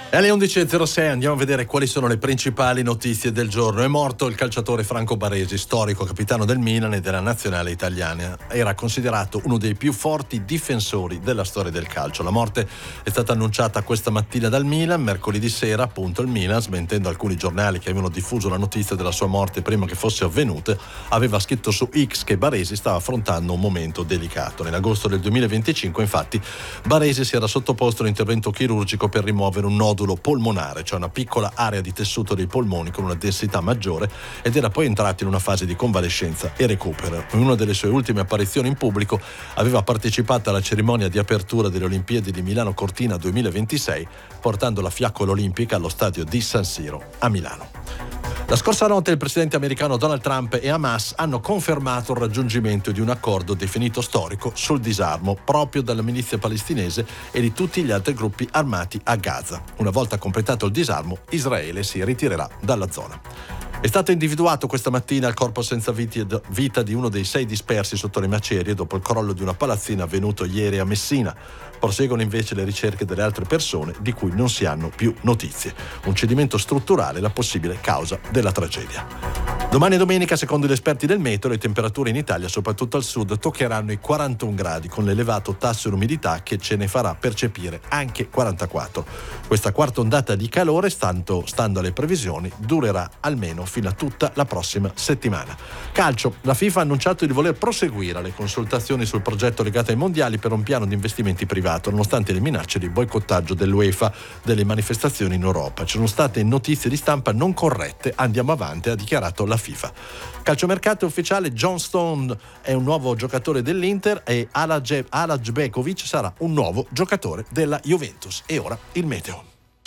E alle 11.06 andiamo a vedere quali sono le principali notizie del giorno. È morto il calciatore Franco Baresi, storico capitano del Milan e della nazionale italiana. Era considerato uno dei più forti difensori della storia del calcio. La morte è stata annunciata questa mattina dal Milan. Mercoledì sera, appunto, il Milan, smentendo alcuni giornali che avevano diffuso la notizia della sua morte prima che fosse avvenuta, aveva scritto su X che Baresi stava affrontando un momento delicato. Nell'agosto del 2025, infatti, Baresi si era sottoposto a un intervento chirurgico per rimuovere un nodulo polmonare, cioè una piccola area di tessuto dei polmoni con una densità maggiore, ed era poi entrato in una fase di convalescenza e recupero. In una delle sue ultime apparizioni in pubblico aveva partecipato alla cerimonia di apertura delle Olimpiadi di Milano Cortina 2026, portando la fiaccola olimpica allo stadio di San Siro a Milano. La scorsa notte il presidente americano Donald Trump e Hamas hanno confermato il raggiungimento di un accordo definito storico sul disarmo proprio dalla milizia palestinese e di tutti gli altri gruppi armati a Gaza. Una volta completato il disarmo, Israele si ritirerà dalla zona. È stato individuato questa mattina il corpo senza vita di uno dei 6 dispersi sotto le macerie dopo il crollo di una palazzina avvenuto ieri a Messina. Proseguono invece le ricerche delle altre persone di cui non si hanno più notizie. Un cedimento strutturale è la possibile causa della tragedia. Domani e domenica, secondo gli esperti del meteo, le temperature in Italia, soprattutto al sud, toccheranno i 41 gradi con l'elevato tasso di umidità che ce ne farà percepire anche 44. Questa quarta ondata di calore, stando alle previsioni, durerà almeno fino a tutta la prossima settimana. Calcio. La FIFA ha annunciato di voler proseguire le consultazioni sul progetto legato ai mondiali per un piano di investimenti privato, nonostante le minacce di boicottaggio dell'UEFA delle manifestazioni in Europa. Ci sono state notizie di stampa non corrette, andiamo avanti, ha dichiarato la FIFA. Calciomercato ufficiale: John Stone è un nuovo giocatore dell'Inter e Alaj Bekovic sarà un nuovo giocatore della Juventus. E ora il meteo.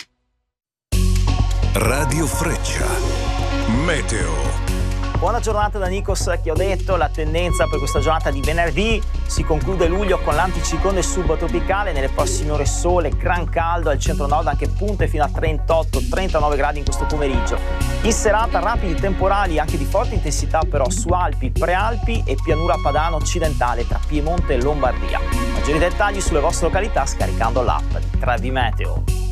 Radio Freccia Meteo. Buona giornata da Nikos Chiodetto. La tendenza per questa giornata di venerdì: si conclude luglio con l'anticiclone subtropicale, nelle prossime ore sole, gran caldo al centro-nord, anche punte fino a 38-39 gradi in questo pomeriggio. In serata rapidi temporali anche di forte intensità però su Alpi, Prealpi e pianura padana occidentale tra Piemonte e Lombardia. Maggiori dettagli sulle vostre località scaricando l'app di Trevi Meteo.